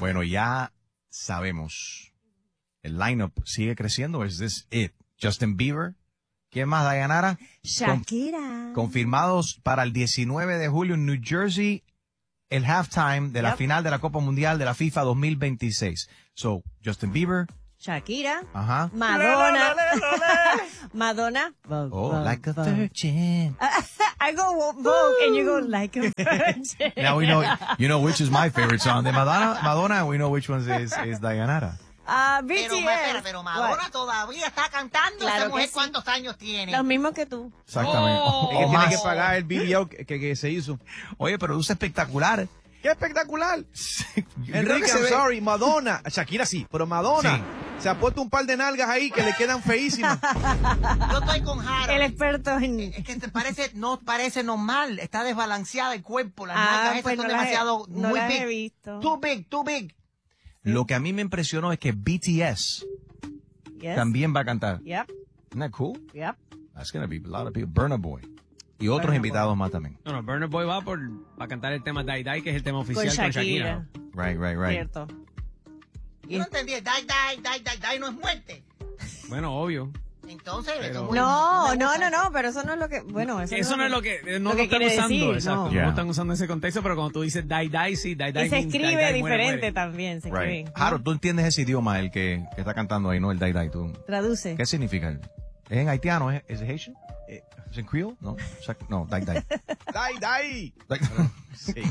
Bueno, ya sabemos. El lineup sigue creciendo. ¿Es this it? Justin Bieber. ¿Quién más, Dayanara? Shakira. Confirmados para el 19 de julio en New Jersey, el halftime de la final de la Copa Mundial de la FIFA 2026. So, Justin Bieber. Shakira. Ajá. Madonna. Madonna. Vogue, Oh, Vogue, like a Vogue. virgin. I go Vogue and you go like a virgin. Now we know, you know which is my favorite song de Madonna, and we know which one is Dayanara. BTS. Pero Madonna What? todavía está cantando. Claro Esa que mujer, sí. ¿cuántos años tiene? Los mismos que tú. Exactamente. Es que O tiene más. que pagar el video que se hizo. Oye, pero luce espectacular. ¡Qué espectacular! Yo creo Enrique, que se I'm ve- sorry, Madonna. Shakira sí, pero Madonna Sí. se ha puesto un par de nalgas ahí que le quedan feísimas. Yo estoy con Jara. El experto en... Es que no parece normal. Está desbalanceada el cuerpo. Las Ah, nalgas esas pues son no las he- demasiado no muy las he big. visto. Too big, too big. Lo que a mí me impresionó es que BTS Yes. también va a cantar. Yep, Isn't that cool? yep. That's gonna be a lot of people. Burna Boy. Y otros Burna invitados más también. No, Burna Boy va para cantar el tema Die Die, que es el tema Con oficial con Shakira. Shakira. Right. Cierto. Yo no entendí. Die no es muerte. Bueno, obvio. Entonces, Pero- eso muy- No, me gusta. no, pero eso no es lo que... Bueno, Eso no es lo que no lo lo que están quiere usando, decir, exacto. no. Yeah. No están usando ese contexto, pero cuando tú dices Die Die, sí, Die Die Y se means die, escribe die, muere, diferente muere. también, se escribe. Right. Harold, tú entiendes ese idioma, el que está cantando ahí, ¿no? El Dai Dai. Tú. Traduce. ¿Qué significa? ¿Es en haitiano? ¿Es Haitian? ¿Es en Creole? No. No, Dai Dai. ¡Dai! Sí.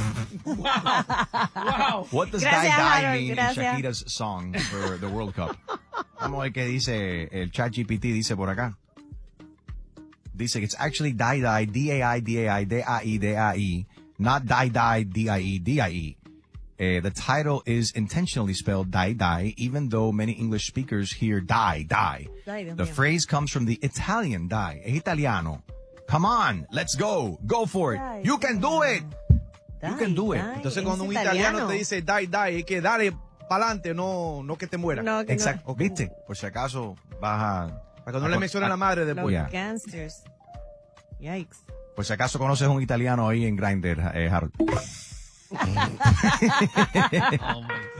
Wow. What does Gracias, Die Die Harold, mean in gracias. Shakira's song for the World Cup? Vamos a ver qué dice el ChatGPT, dice por acá. Dice que it's actually Die Die, D-A-I-D-A-I, not Die Die, D-I-E, D-I-E. The title is intentionally spelled Die Die, even though many English speakers hear die. Ay, Dios The mío. phrase comes from the Italian die. Es italiano. Come on, let's go. Go for it. Die, You can do it. You can do it. Entonces Ay, cuando es un italiano te dice die, es que dale pa'lante, no que te muera. No, que Exacto. no. ¿Viste? Por si acaso vas a... Para que no le mencione a la madre Los después. Ya. gangsters. Yikes. Por si acaso conoces un italiano ahí en Grindr, Harold. Oh my